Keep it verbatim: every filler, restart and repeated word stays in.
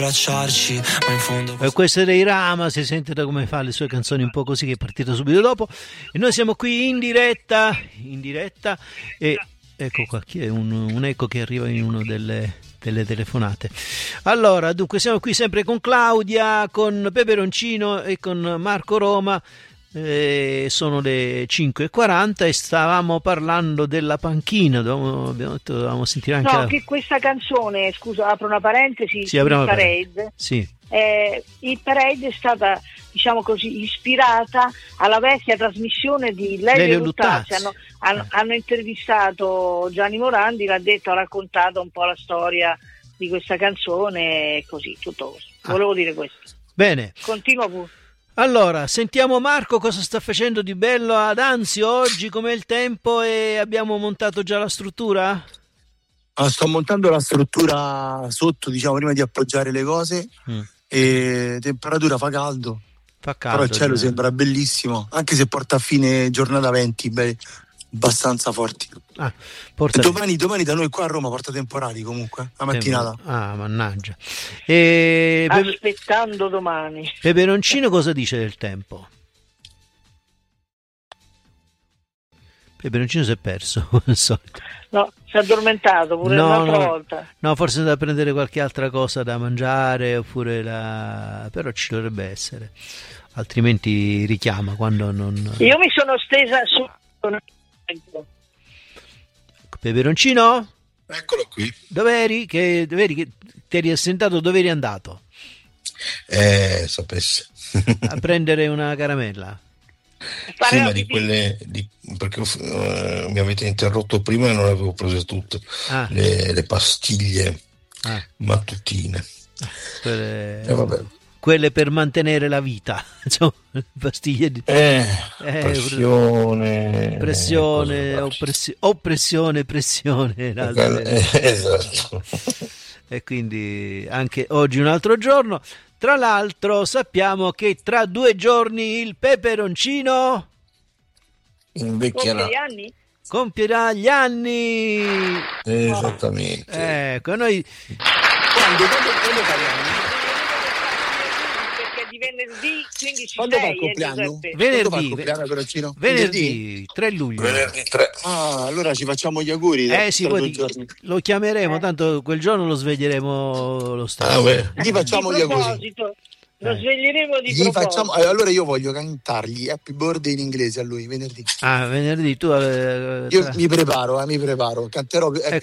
abbracciarci, ma in fondo eh, questo è dei Rama, si sente da come fa le sue canzoni un po' così, che è partito subito dopo, e noi siamo qui in diretta in diretta e ecco qua, chi è un, un eco che arriva in una delle, delle telefonate. Allora, dunque siamo qui sempre con Claudia, con Peperoncino e con Marco Roma. Eh, sono le cinque e quaranta e stavamo parlando della panchina. Dovevamo, abbiamo detto, dovevamo sentire anche no, la... che questa canzone, scusa, apro una parentesi, sì, il Parade, Parade, sì. eh, il Parade è stata, diciamo così, ispirata alla vecchia trasmissione di Lelio Luttazzi. Hanno, hanno, hanno intervistato Gianni Morandi, l'ha detto, ha raccontato un po' la storia di questa canzone e così, tutto così. Volevo ah. dire questo. Bene. Continua pure. Allora, sentiamo Marco cosa sta facendo di bello ad Anzio oggi, com'è il tempo, e abbiamo montato già la struttura? Ah, sto montando la struttura sotto, diciamo, prima di appoggiare le cose, mm. e temperatura fa caldo, fa caldo però il cielo eh. sembra bellissimo, anche se porta a fine giornata venti, beh, abbastanza forti. Ah, porta e domani, domani da noi qua a Roma porta temporali comunque, la mattinata. Ah, mannaggia. E... Aspettando domani. Peperoncino cosa dice del tempo? Peperoncino si è perso, al solito. No, si è addormentato pure no, un'altra no, volta. No, forse da prendere qualche altra cosa da mangiare, oppure la... però ci dovrebbe essere. Altrimenti richiama quando non... Io mi sono stesa su... Peperoncino? Eccolo qui. Dov'eri? Che, dov'eri? Che ti eri assentato? Dove eri andato? Eh, sapesse. A prendere una caramella? Sì, ma di quelle di, perché uh, mi avete interrotto prima e non le avevo prese tutte. Ah. Le, le pastiglie ah. mattutine. Quelle... Eh, vabbè. Quelle per mantenere la vita, insomma, pastiglie di eh, eh, pressione, pressione, oppressio, oppressione, pressione, eh, esatto. E quindi anche oggi un altro giorno. Tra l'altro sappiamo che tra due giorni il Peperoncino invecchierà. Compie gli anni? Compierà gli anni. Esattamente. Ecco, noi quando quando parliamo? Venerdì quindici quando fa il eh, compleanno? Venerdì, il compleanno, venerdì, venerdì tre luglio. Venerdì tre. Ah, allora ci facciamo gli auguri. Eh sì, poi lo chiameremo, eh. tanto quel giorno lo sveglieremo lo stesso. Ah, gli facciamo gli auguri. Lo sveglieremo di gli facciamo, eh, allora io voglio cantargli Happy Birthday in inglese a lui venerdì. Ah, venerdì tu eh, io tra... mi preparo, eh, mi preparo, canterò